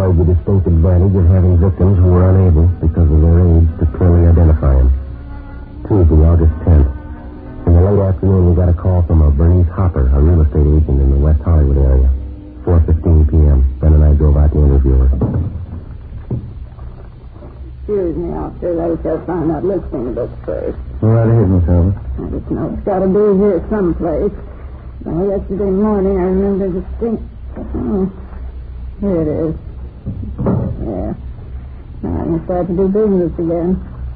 enjoyed the distinct advantage of having victims who were unable, because of their age, to clearly identify him. Tuesday, August 10th. In the late afternoon, we got a call from a Bernice Hopper, a real estate agent in the West Hollywood area. 4:15 p.m. Ben and I drove out to interview her. Excuse me, officer. I was just found out listing books first. All right ahead, Miss Albert. I just know it's got to be here someplace. Well, yesterday morning, I remember distinct... Oh, here it is. Yeah. Now I can start to do business again.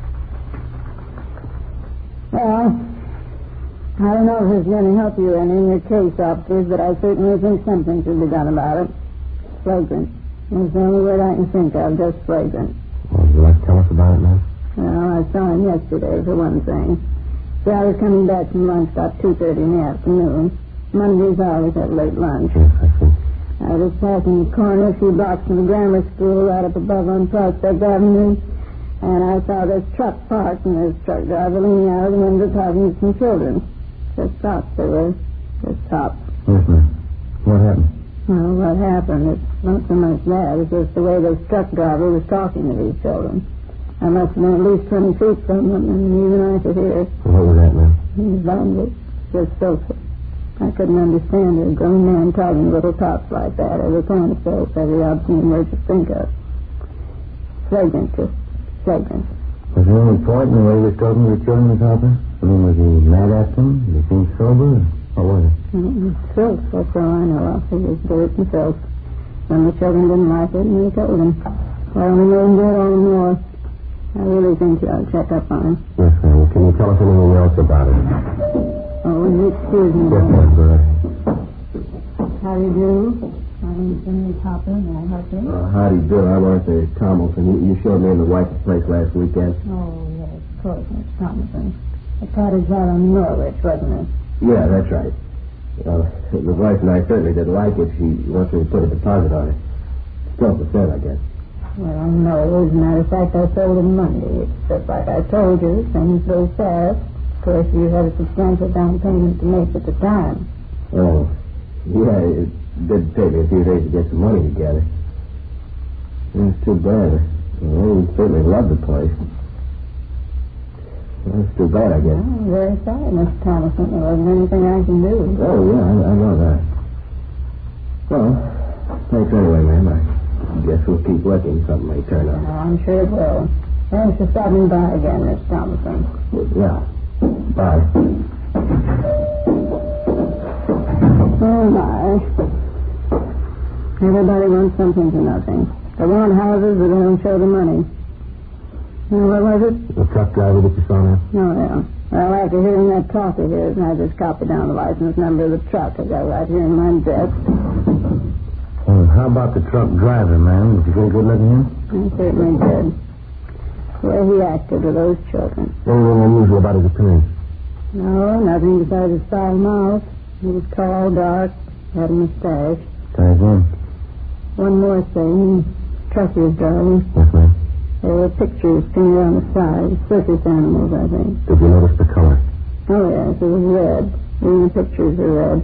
Well, I don't know if it's going to help you any in your case, officers, but I certainly think something should be done about it. Flagrant. That's the only word I can think of, just flagrant. Would you like to tell us about it, ma'am? Well, I saw him yesterday, for one thing. See, I was coming back from lunch about 2:30 in the afternoon. Mondays I always have late lunch. Yes, I see. I was passing the corner a few blocks from the grammar school right up above on Prospect Avenue, and I saw this truck parked and this truck driver leaning out of the window talking to some children. Just tops they were. Just tops. Yes, ma'am. What happened? Well, what happened? It's not so much that. It's just the way this truck driver was talking to these children. I must have been at least 20 feet from them, and even I could hear. What was that, ma'am? He was language. Just filthy. I couldn't understand a grown man talking little tots like that. Every kind of filth, every obscene word you think of. Flagrant, just flagrant. Was there any point in the way he was talking to the children, Miss Hopper? I mean, was he mad at them? Did he seem sober? What was it? Filth, that's all I know of. It was dirt and filth. When the children didn't like it, and he told them. Well, we made him do it all the more. I really think you ought to check up on him. Yes, ma'am. Can you tell us anything else about it? Oh, will you excuse me? Yes, ma'am. Go ahead. How do you do? My name's Bernice Hopper. May I help you? How do you do? I want to say Tomlinson. You showed me in the White's place last weekend. Oh, yes, of course, Miss Thompson. The cottage out on Norwich, wasn't it? Yeah, that's right. The wife and I certainly didn't like it. She wants me to put a deposit on it. 12%, I guess. Well, no, as a matter of fact, I sold him Monday. It's just like I told you, things go fast. Of course, you had a substantial down payment to make at the time. Oh, yeah, it did take me a few days to get some money together. It's too bad. Well, we certainly love the place. That's too bad, I guess. Oh, I'm very sorry, Mr. Thomason. There wasn't anything I can do. Oh, yeah, I know that. Well, thanks anyway, ma'am. I guess we'll keep looking. Something may turn up. Oh, I'm sure it will. Thanks for stopping by again, Miss Thomason. Yeah. Bye. Oh, my. Everybody wants something for nothing. They want houses, but they don't show the money. What was it? The truck driver that you saw now? Oh, yeah. Well, after hearing that talk of his, I just copied down the license number of the truck I got right here in my desk. Well, how about the truck driver, ma'am? Did you get a good look at him? I certainly did. The way he acted with those children. Anything unusual about his appearance? No, nothing besides his foul mouth. He was tall, dark, had a mustache. Thank you. One more thing. Truck he was driving. Yes, ma'am. There were pictures painted on the side. Circus animals, I think. Did you notice the color? Oh, yes, it was red. Even the pictures are red.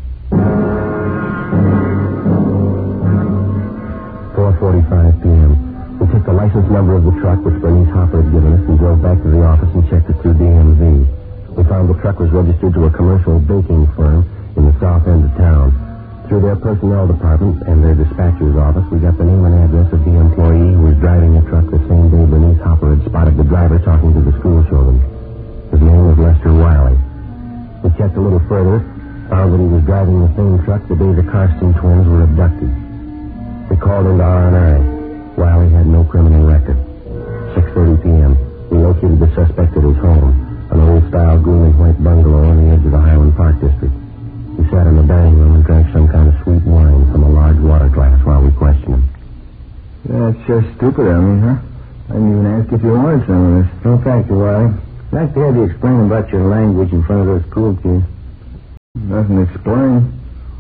4:45 p.m. We took the license number of the truck which Bernice Hopper had given us and drove back to the office and checked it through DMV. We found the truck was registered to a commercial baking firm in the south end of town. Through their personnel department and their dispatcher's office, we got the name and address of the employee who was driving the truck the same day Bernice Hopper had spotted the driver talking to the school children. His name was Lester Wiley. We checked a little further, found that he was driving the same truck the day the Carston twins were abducted. We called into R&I. Wiley had no criminal record. 6:30 p.m. We located the suspect at his home, an old-style green and white bungalow on the edge of the Highland Park district. We sat in the dining room and drank some kind of sweet wine from a large water glass while we questioned him. That's just stupid of me, huh? I didn't even ask if you wanted some of this. No, thank you, Wiley. I'd like to have you explain about your language in front of those school kids. Nothing to explain.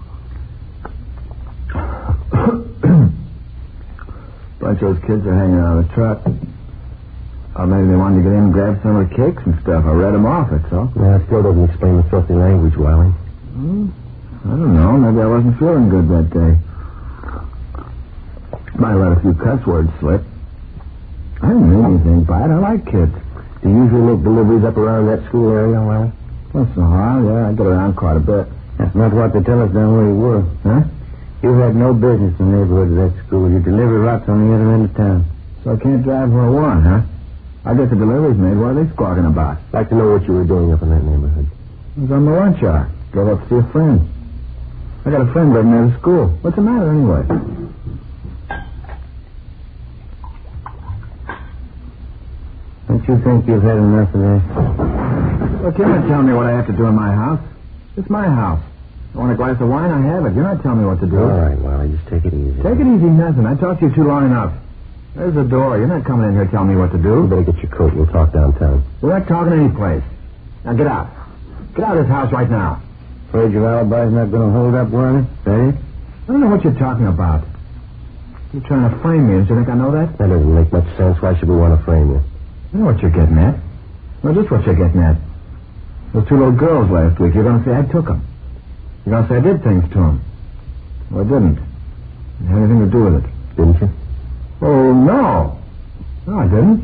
Bunch of those kids are hanging out of the truck. Or maybe they wanted to get in and grab some of the cakes and stuff. I read them off, that's all. Yeah, it still doesn't explain the filthy language, Wiley. I don't know. Maybe I wasn't feeling good that day. Might let a few cuss words slip. I didn't mean anything by it. I like kids. Do you usually make deliveries up around that school area, Wiley? Once in a while, yeah. I get around quite a bit. That's not what they tell us down where you were. Huh? You had no business in the neighborhood of that school. You deliver rots on the other end of town. So I can't drive where I want, huh? I get the deliveries made. What are they squawking about? I'd like to know what you were doing up in that neighborhood. I was on my lunch hour. Drove up to see a friend. I got a friend living near the school. What's the matter anyway? Don't you think you've had enough of that? Look, you're not telling me what I have to do in my house. It's my house. I want a glass of wine, I have it. You're not telling me what to do. All right, Wiley, just take it easy. Take it easy, nothing. I talked to you too long enough. There's the door. You're not coming in here telling me what to do. You better get your coat. We'll talk downtown. We're not talking any place. Now get out. Get out of this house right now. Afraid your alibi's not going to hold up, Wiley? That it? I don't know what you're talking about. You're trying to frame me. Don't you think I know that? That doesn't make much sense. Why should we want to frame you? I know what you're getting at. No, just what you're getting at. Those two little girls last week, you're going to say I took them. You're going to say I did things to them. Well, I didn't. It had anything to do with it. Didn't you? Oh, no. No, I didn't.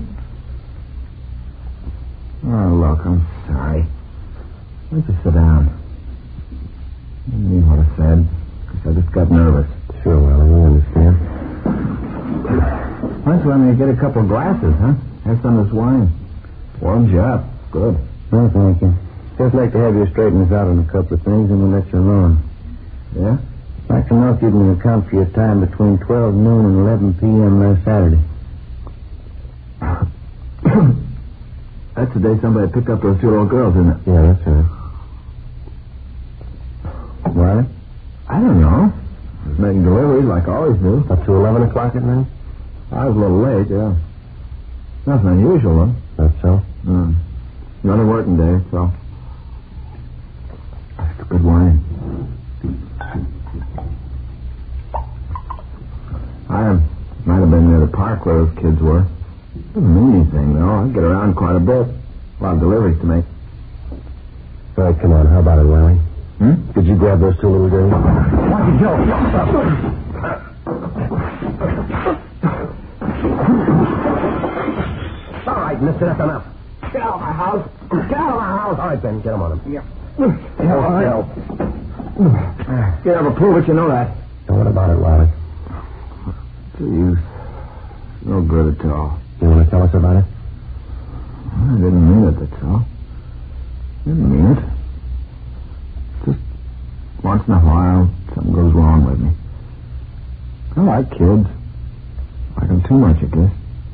Oh, look, I'm sorry. Why don't you sit down? I didn't mean what I said, because I just got nervous. Sure, Wiley, we understand. Why don't you let me get a couple glasses, huh? Have some of this wine. Warms you up. Good. No, thank you. Just like to have you straighten us out on a couple of things, and we'll let you alone. Yeah? I'd like to know if you can account for your time between 12 noon and 11 p.m. last Saturday. That's the day somebody picked up those two little girls, isn't it? Yeah, that's right. Wiley? I don't know. I was making deliveries like I always do. Up to 11 o'clock at night? I was a little late, yeah. Nothing unusual, though. That's so? Another working day, so. That's good wine. I might have been near the park where those kids were. Doesn't mean anything, though. I get around quite a bit. A lot of deliveries to make. All right, come on. How about it, Wiley? Did you grab those two little girls? Watch it, Joe. All right, mister, that's enough. Get out of my house. Get out of my house. All right, Ben, get him on him. Yeah. All right. You never prove it, you know that. And what about it, Wiley? What's the use? No good at all. You want to tell us about it? I didn't mean it, that's all. Didn't mean it. Just once in a while, something goes wrong with me. I like kids. I like them too much, I guess.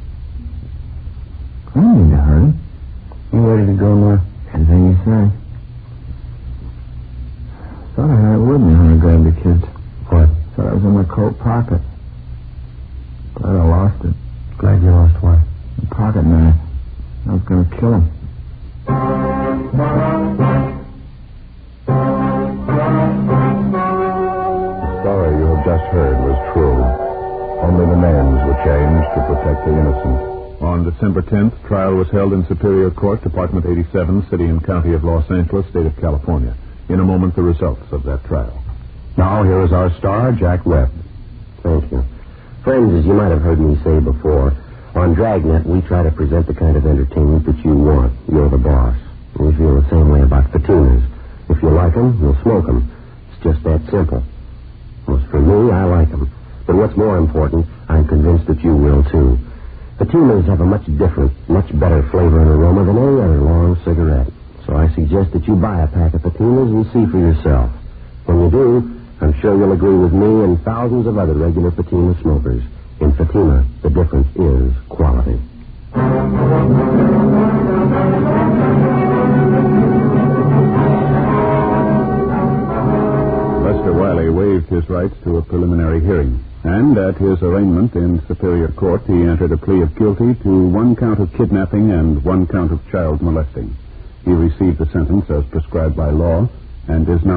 I don't mean to hurt them. You ready to go now? Anything you say. Thought I had it with me when I grabbed the kids. What? Thought I was in my coat pocket. Glad I lost it. Glad you lost what? The pocket knife. I was going to kill him. The story you have just heard was true. Only the names were changed to protect the innocent. On December 10th, trial was held in Superior Court, Department 87, City and County of Los Angeles, State of California. In a moment, the results of that trial. Now, here is our star, Jack Webb. Thank you. Friends, as you might have heard me say before, on Dragnet, we try to present the kind of entertainment that you want. You're the boss. We feel the same way about patinas. If you like them, you'll smoke them. It's just that simple. Well, for me, I like them. But what's more important, I'm convinced that you will, too. Patinas have a much different, much better flavor and aroma than any other long cigarette. So I suggest that you buy a pack of patinas and see for yourself. When you do, I'm sure you'll agree with me and thousands of other regular patina smokers. In Fatima, the difference is quality. Lester Wiley waived his rights to a preliminary hearing, and at his arraignment in Superior Court, he entered a plea of guilty to 1 count of kidnapping and 1 count of child molesting. He received the sentence as prescribed by law and is now